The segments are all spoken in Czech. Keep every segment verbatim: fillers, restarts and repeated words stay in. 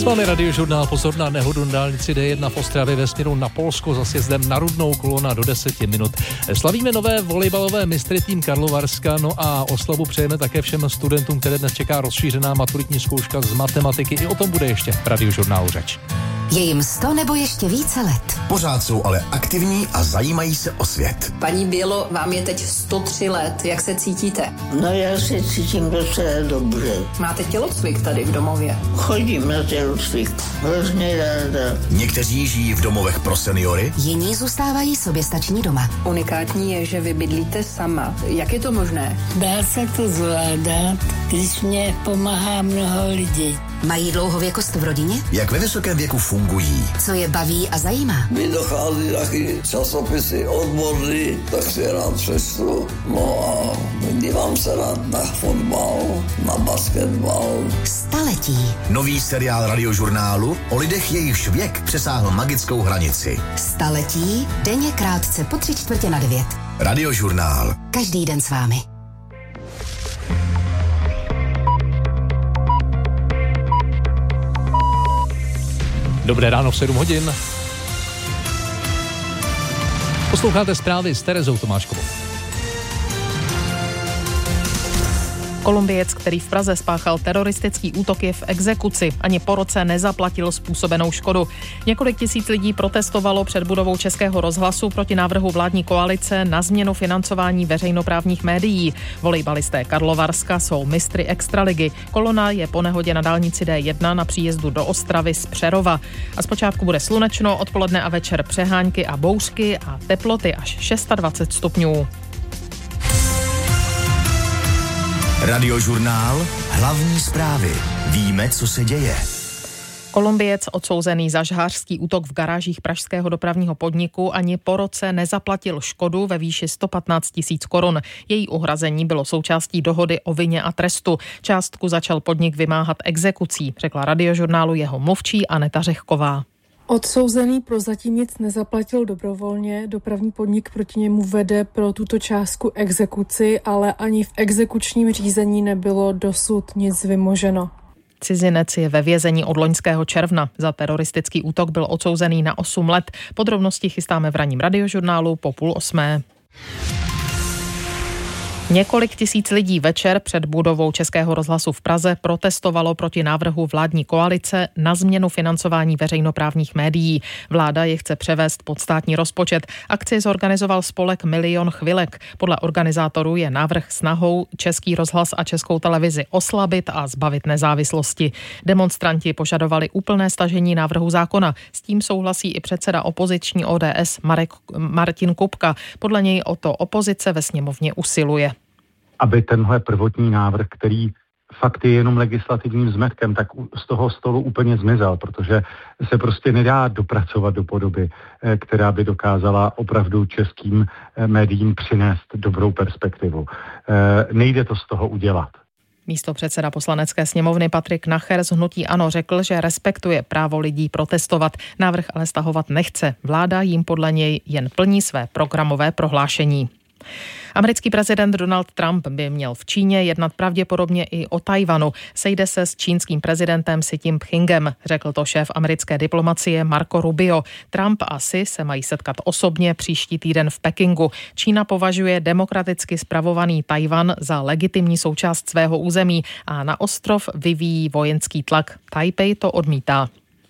S vámi Radiožurnál, pozor na nehodu na dálnici D jedna v Ostravě ve směru na Polsko za sjezdem na Rudnou, kolona do deseti minut. Slavíme nové volejbalové mistry tým Karlovarska, no a oslavu přejeme také všem studentům, které dnes čeká rozšířená maturitní zkouška z matematiky. I o tom bude ještě v Radiožurnálu řeč. Je jim sto nebo ještě více let. Pořád jsou ale aktivní a zajímají se o svět. Paní Bělo, vám je teď sto tři let. Jak se cítíte? No já se cítím docela dobře. Máte tělocvik tady v domově? Chodím na tělocvik. Hrozně ráda. Někteří žijí v domovech pro seniory. Jiní zůstávají soběstační doma. Unikátní je, že vy bydlíte sama. Jak je to možné? Dá se to zvládat, když mě pomáhá mnoho lidí. Mají dlouhověkost v rodině? Jak ve vysokém věku fungují? Co je baví a zajímá? Mi dochází taky časopisy odborný, tak si rád přečtu. No a dívám se rád na fotbal, na basketbal. Staletí. Nový seriál Radiožurnálu o lidech, jejichž věk přesáhl magickou hranici. Staletí, denně krátce po tři čtvrtě na devět. Radiožurnál. Každý den s vámi. Dobré ráno v sedm hodin. Posloucháte zprávy s Terezou Tomáškovou. Kolumbiec, který v Praze spáchal teroristický útok, je v exekuci. Ani po roce nezaplatil způsobenou škodu. Několik tisíc lidí protestovalo před budovou Českého rozhlasu proti návrhu vládní koalice na změnu financování veřejnoprávních médií. Volejbalisté Karlovarska jsou mistry extraligy. Kolona je po nehodě na dálnici D jedna na příjezdu do Ostravy z Přerova. A zpočátku bude slunečno, odpoledne a večer přehánky a bouřky a teploty až dvacet šest stupňů. Radiožurnál, hlavní zprávy. Víme, co se děje. Kolumbiec odsouzený za žhářský útok v garážích pražského dopravního podniku ani po roce nezaplatil škodu ve výši sto patnáct tisíc korun. Její uhrazení bylo součástí dohody o vině a trestu. Částku začal podnik vymáhat exekucí, řekla Radiožurnálu jeho mluvčí Aneta Řehková. Odsouzený prozatím nic nezaplatil dobrovolně, dopravní podnik proti němu vede pro tuto částku exekuci, ale ani v exekučním řízení nebylo dosud nic vymoženo. Cizinec je ve vězení od loňského června. Za teroristický útok byl odsouzený na osm let. Podrobnosti chystáme v ranním Radiožurnálu po půl osmé. Několik tisíc lidí večer před budovou Českého rozhlasu v Praze protestovalo proti návrhu vládní koalice na změnu financování veřejnoprávních médií. Vláda je chce převést pod státní rozpočet. Akci zorganizoval spolek Milion chvilek. Podle organizátorů je návrh snahou Český rozhlas a Českou televizi oslabit a zbavit nezávislosti. Demonstranti požadovali úplné stažení návrhu zákona. S tím souhlasí i předseda opoziční O D S Marek, Martin Kupka. Podle něj o to opozice ve sněmovně usiluje. Aby tenhle prvotní návrh, který fakt je jenom legislativním zmetkem, tak z toho stolu úplně zmizel, protože se prostě nedá dopracovat do podoby, která by dokázala opravdu českým médiím přinést dobrou perspektivu. Nejde to z toho udělat. Místopředseda poslanecké sněmovny Patrik Nacher z hnutí ANO řekl, že respektuje právo lidí protestovat. Návrh ale stahovat nechce. Vláda jim podle něj jen plní své programové prohlášení. Americký prezident Donald Trump by měl v Číně jednat pravděpodobně i o Tajvanu. Sejde se s čínským prezidentem Xi Jinpingem, řekl to šéf americké diplomacie Marco Rubio. Trump a Xi se mají setkat osobně příští týden v Pekingu. Čína považuje demokraticky spravovaný Tajvan za legitimní součást svého území a na ostrov vyvíjí vojenský tlak. Tajpej to odmítá.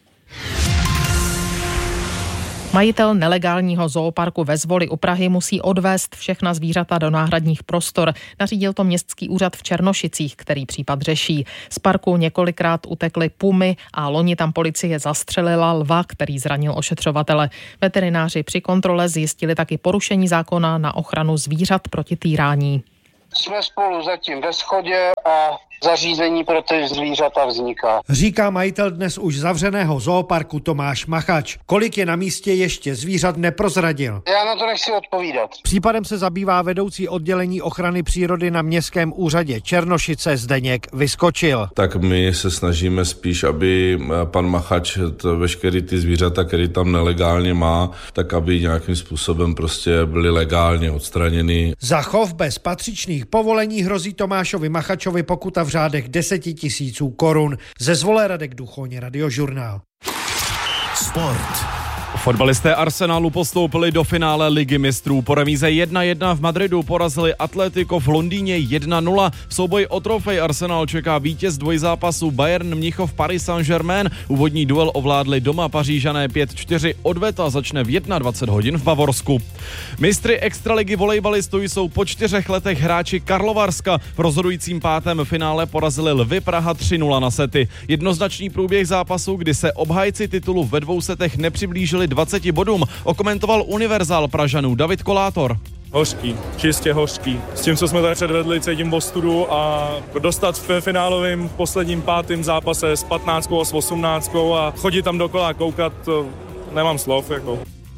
Majitel nelegálního zooparku ve Zvoli u Prahy musí odvést všechna zvířata do náhradních prostor. Nařídil to městský úřad v Černošicích, který případ řeší. Z parku několikrát utekly pumy a loni tam policie zastřelila lva, který zranil ošetřovatele. Veterináři při kontrole zjistili taky porušení zákona na ochranu zvířat proti týrání. Jsme spolu zatím ve shodě a zařízení pro ty zvířata vzniká. Říká majitel dnes už zavřeného zooparku Tomáš Machač. Kolik je na místě ještě zvířat, neprozradil. Já na to nechci odpovídat. Případem se zabývá vedoucí oddělení ochrany přírody na městském úřadě Černošice Zdeněk Vyskočil. Tak my se snažíme spíš, aby pan Machač to veškerý ty zvířata, který tam nelegálně má, tak aby nějakým způsobem prostě byly legálně odstraněny. Za chov bez patřičných povolení hrozí Tomášovi Machačovi pokuta v řádech deseti tisíců korun. Ze Zvolé Radek Duchoň, Radiožurnál. Sport. Fotbalisté Arsenalu postoupili do finále Ligy mistrů. Po remíze jedna jedna v Madridu porazili Atletico v Londýně jedna nula. V souboji o trofej Arsenal čeká vítěz dvojzápasu Bayern Mnichov Paris Saint-Germain. Úvodní duel ovládli doma Pařížané pět čtyři. Odveta začne v dvacet jedna hodin v Bavorsku. Mistry extraligy volejbalistů jsou po čtyřech letech hráči Karlovarska. V rozhodujícím pátém finále porazili Lvy Praha tři nula na sety. Jednoznačný průběh zápasu, kdy se obhájci titulu ve dvou setech nepřiblížili dvaceti bodům, okomentoval univerzál Pražanů David Kolátor. Hořký, čistě hořký. S tím, co jsme tady předvedli, cítím ostudu a dostat v finálovém posledním pátém zápase s patnáctkou a s osmnáctkou a chodit tam dokola koukat, to nemám slov. Jako.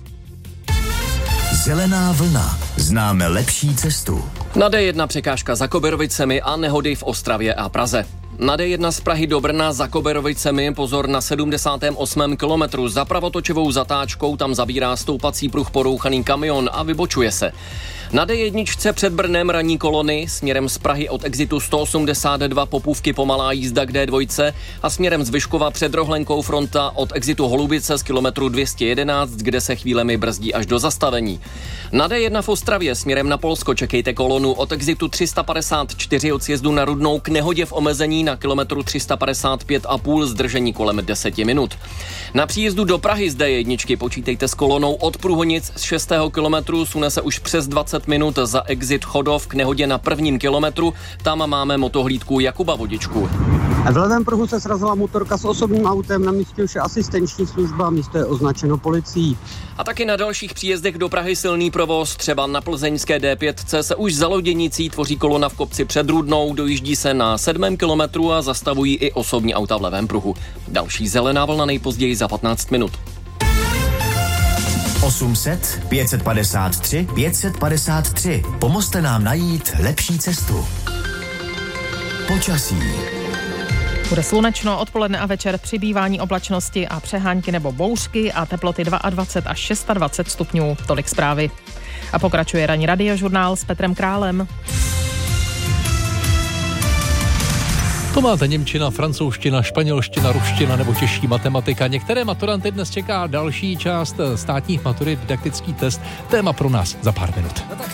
Zelená vlna. Známe lepší cestu. Na dé jedna překážka za Koberovicemi a nehody v Ostravě a Praze. Na dé jedna z Prahy do Brna za Koberovicemi pozor na sedmdesátém osmém kilometru. Za pravotočivou zatáčkou tam zabírá stoupací pruh porouchaný kamion a vybočuje se. Na dé jedna před Brnem ranní kolony směrem z Prahy od exitu sto osmdesát dva Popůvky pomalá jízda k dé dva a směrem z Vyškova před Rohlenkou fronta od exitu Holubice z kilometru dvě stě jedenáct, kde se chvílemi brzdí až do zastavení. Na dé jedna v Ostravě směrem na Polsko čekejte kolonu od exitu tři sta padesát čtyři od sjezdu na Rudnou k nehodě v omezení na kilometru tři sta padesát pět a půl, zdržení kolem deset minut. Na příjezdu do Prahy z dé jedna počítejte s kolonou od Průhonic z šestého kilometru, sune se už přes dvacet minut za exit Chodov k nehodě na prvním kilometru, tam máme motohlídku Jakuba Vodičku. V levém pruhu se srazila motorka s osobním autem, na místě už je asistenční služba, místo je označeno policií. A taky na dalších příjezdech do Prahy silný provoz, třeba na plzeňské dé pět se už za Loděnicí tvoří kolona v kopci před Rudnou, dojíždí se na sedmém kilometru a zastavují i osobní auta v levém pruhu. Další zelená vlna nejpozději za patnáct minut. osm set, pět set padesát tři, pět set padesát tři. Pomozte nám najít lepší cestu. Počasí. Bude slunečno, odpoledne a večer přibývání oblačnosti a přehánky nebo bouřky a teploty dvacet dva až dvacet šest stupňů. Tolik zprávy. A pokračuje ranní radiožurnál s Petrem Králem. To máte němčina, francouzština, španělština, ruština nebo těžší matematika. Některé maturanty dnes čeká další část státních maturit, didaktický test. Téma pro nás za pár minut. No tak